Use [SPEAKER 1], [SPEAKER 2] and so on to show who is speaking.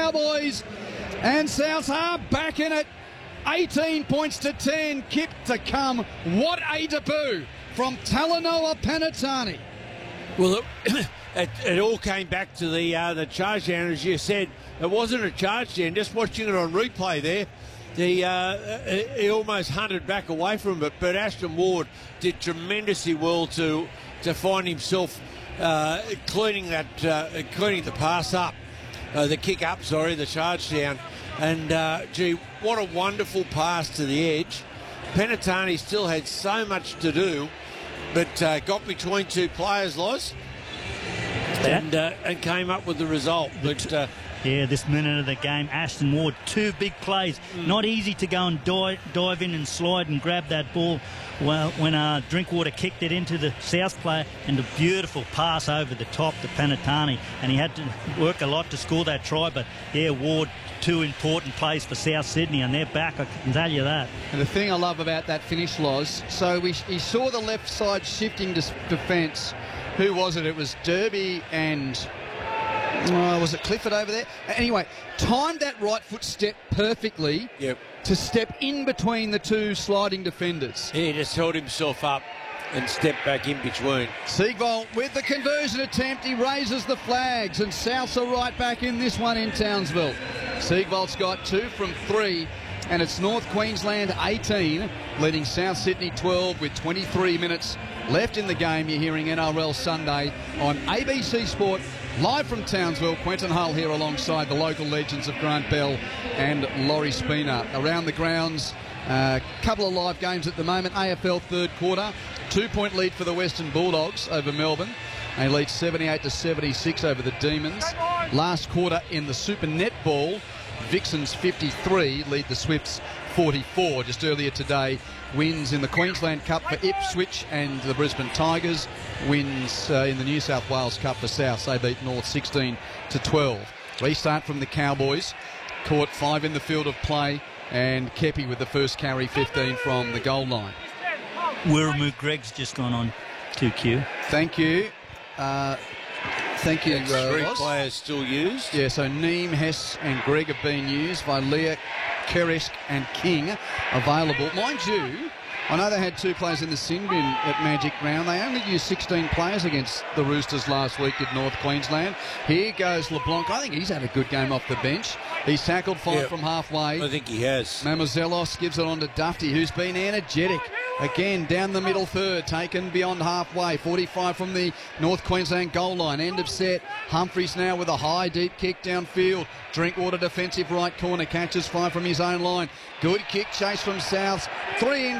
[SPEAKER 1] Cowboys. And Souths are back in it. 18 points to 10. Kip to come. What a debut from Talanoa Penatani.
[SPEAKER 2] Well, it all came back to the charge down, as you said. It wasn't a charge down. Just watching it on replay there, he almost hunted back away from it. But Ashton Ward did tremendously well to find himself cleaning the pass up, the kick up. Sorry, the charge down. And gee, what a wonderful pass to the edge. Penatani still had so much to do, but got between two players, Loz, and came up with the result. But
[SPEAKER 3] this minute of the game, Ashton Ward, two big plays. Not easy to go and dive in and slide and grab that ball. Well, when Drinkwater kicked it into the South player, and a beautiful pass over the top to Penatani, and he had to work a lot to score that try. But Ward, two important plays for South Sydney, and they're back, I can tell you that.
[SPEAKER 1] And the thing I love about that finish, Loz, so he saw the left side shifting defence. Who was it? It was Derby and... was it Clifford over there? Anyway, timed that right foot step perfectly to step in between the two sliding defenders.
[SPEAKER 2] He just held himself up and stepped back in between.
[SPEAKER 1] Siegwald with the conversion attempt. He raises the flags, and Souths are right back in this one in Townsville. Siegwald's got 2 from 3, and it's North Queensland 18, leading South Sydney 12 with 23 minutes left in the game. You're hearing NRL Sunday on ABC Sport. Live from Townsville, Quentin Hull here alongside the local legends of Grant Bell and Laurie Spina. Around the grounds, a couple of live games at the moment. AFL third quarter, 2-point lead for the Western Bulldogs over Melbourne. They lead 78-76 over the Demons. Last quarter in the Super Netball, Vixens 53 lead the Swifts 44. Just earlier today, wins in the Queensland Cup for Ipswich and the Brisbane Tigers. Wins in the New South Wales Cup for South. They beat North 16-12. Restart from the Cowboys. Caught 5 in the field of play, and Kepi with the first carry, 15 from the goal line.
[SPEAKER 3] Wiremu Greg's just gone on 2Q.
[SPEAKER 1] Thank you. Thank you,
[SPEAKER 2] Three
[SPEAKER 1] Ross.
[SPEAKER 2] players still used.
[SPEAKER 1] Yeah, so Neem, Hess and Greg have been used. Vilea, Keresk and King available. Mind you, I know they had 2 players in the sin bin at Magic Round. They only used 16 players against the Roosters last week at North Queensland. Here goes LeBlanc. I think he's had a good game off the bench. He's tackled 5 from halfway.
[SPEAKER 2] I think he has.
[SPEAKER 1] Mamozelos gives it on to Dufty, who's been energetic. Again, down the middle third, taken beyond halfway. 45 from the North Queensland goal line. End of set. Humphries now with a high, deep kick downfield. Drinkwater defensive right corner. Catches 5 from his own line. Good kick chase from Souths. 3 in